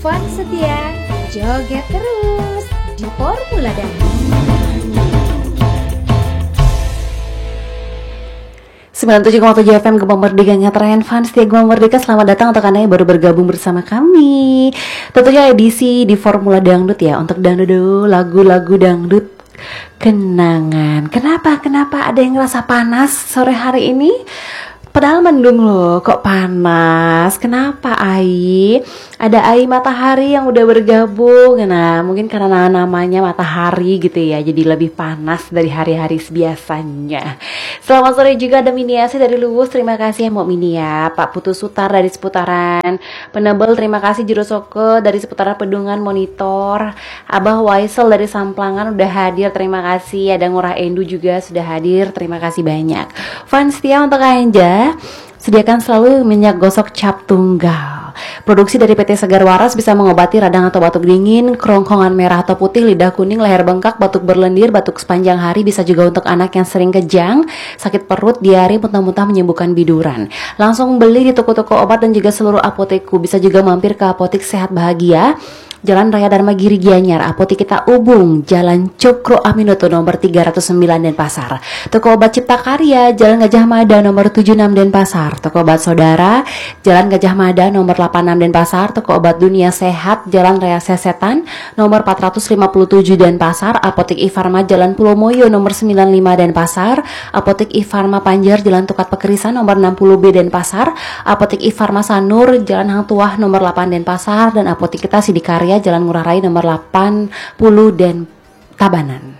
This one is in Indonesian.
Fun Setia, joget terus di Formula Dangdut. 97,7 FM Gempa Merdeka Ngetren Fans Setia Gempa Merdeka. Selamat datang untuk Anda yang baru bergabung bersama kami. Tentunya edisi di Formula Dangdut ya, untuk dangdut lagu-lagu dangdut kenangan. Kenapa ada yang ngerasa panas sore hari ini? Padahal mendung loh, kok panas? Kenapa, Ai? Ada Ai Matahari yang udah bergabung. Nah, mungkin karena namanya Matahari gitu ya, jadi lebih panas dari hari-hari biasanya. Selamat sore juga ada Miniasi dari Luwus. Terima kasih ya Mbak Minia. Pak Putu Sutar dari seputaran Penebel. Terima kasih Jurusoko dari seputaran Pedungan Monitor. Abah Waisel dari Samplangan udah hadir. Terima kasih. Ada Ngurah Endu juga sudah hadir. Terima kasih banyak. Fans setia untuk Anja, sediakan selalu minyak gosok cap tunggal. Produksi dari PT Segar Waras bisa mengobati radang atau batuk dingin, kerongkongan merah atau putih, lidah kuning, leher bengkak, batuk berlendir, batuk sepanjang hari. Bisa juga untuk anak yang sering kejang, sakit perut, diare, muntah-muntah, menyembuhkan biduran. Langsung beli di toko-toko obat dan juga seluruh apotekku. Bisa juga mampir ke Apotik Sehat Bahagia, Jalan Raya Dharma Giri Gianyar, Apotik kita Ubung, Jalan Cokro Aminoto nomor 309 Denpasar. Toko Obat Cipta Karya, Jalan Gajah Mada nomor 76 Denpasar. Toko Obat Saudara, Jalan Gajah Mada nomor 86 Denpasar. Toko Obat Dunia Sehat, Jalan Raya Sesetan nomor 457 Denpasar. Apotik Ifarma, Jalan Pulau Moyo nomor 95 Denpasar. Apotik Ifarma Panjer, Jalan Tukat Pekerisan nomor 60B Denpasar. Apotik Ifarma Sanur, Jalan Hang Tuah nomor 8 Denpasar. Dan apotik kita Sidikarya, Jalan Ngurah Rai nomor 80 dan Tabanan.